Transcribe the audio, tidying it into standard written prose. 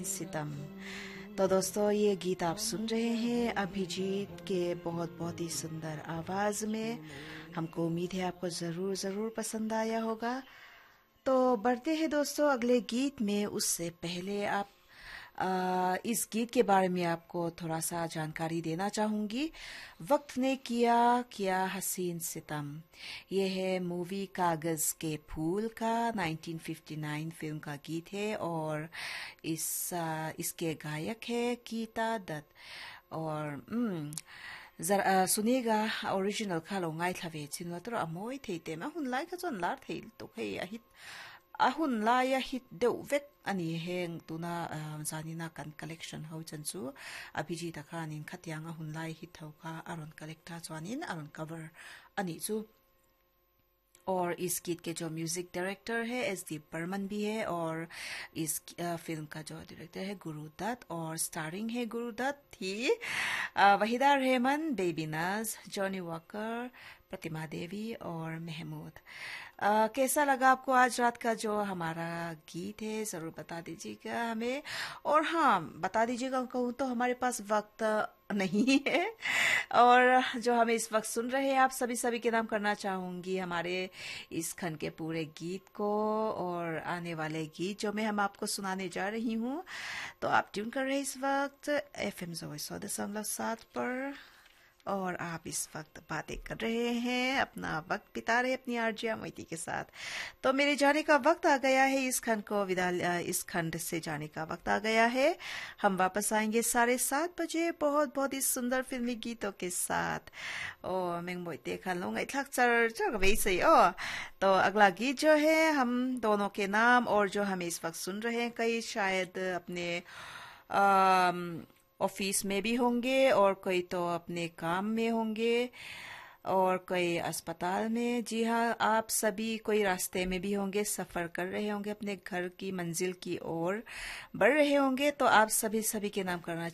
सितम। तो दोस्तों, ये गीत आप सुन रहे हैं अभिजीत के बहुत बहुत ही सुंदर आवाज में। हमको उम्मीद है आपको जरूर जरूर पसंद आया होगा। तो बढ़ते हैं दोस्तों अगले गीत में। उससे पहले आप इस गीत के बारे में आपको थोड़ा सा जानकारी देना चाहूंगी। वक्त ने किया किया हसीन सितम, ये है मूवी कागज के फूल का 1959 फिल्म का गीत है। और इसके गायक है गीता दत्त। और जरा सुनेगा ओरिजिनल खालो ngai thave chinwa tro amoi theite ma hun lai ka chon lar theil to khei a hit ahun la ya hit deu vek ani heng tuna zanina kan collection ho chan chu abhijit khan in khatyang ahun lai hit ho kha aron collecta chwanin aron cover ani chu। और इस गीत के जो music director है SD. Burman भी है। और इस फिल्म का जो डायरेक्टर है गुरु दत्त। और स्टारिंग है गुरु दत्त ही वहीदा रहमान, बेबी नाज, जॉनी वॉकर, प्रतिमा देवी और महमूद। कैसा लगा आपको आज रात का जो हमारा गीत है, जरूर बता दीजिएगा हमें। और हाँ, बता दीजिएगा, कहूँ तो हमारे पास वक्त नहीं है। और जो हमें इस वक्त सुन रहे हैं, आप सभी के नाम करना चाहूंगी हमारे इस खंड के पूरे गीत को और आने वाले गीत जो मैं हम आपको सुनाने जा रही हूँ। तो आप ट्यून कर रहे हैं इस वक्त FM Zoe 100.7 पर। और आप इस वक्त बातें कर रहे हैं, अपना वक्त बिता रहे हैं अपनी आरजिया मोइती के साथ। तो मेरे जाने का वक्त आ गया है, इस खंड को इस खंड से जाने का वक्त आ गया है। हम वापस आएंगे 7:30 बजे बहुत बहुत ही सुंदर फिल्मी गीतों के साथ। ओ मैं मोइते खान लूंगा इतना चर वैसे ओ। तो अगला गीत जो है हम दोनों के नाम और जो हमें इस वक्त सुन रहे हैं, कई शायद अपने ऑफिस में भी होंगे और कोई तो अपने काम में होंगे और कोई अस्पताल में। जी हाँ, आप सभी कोई रास्ते में भी होंगे, सफर कर रहे होंगे, अपने घर की मंजिल की ओर बढ़ रहे होंगे। तो आप सभी के नाम करना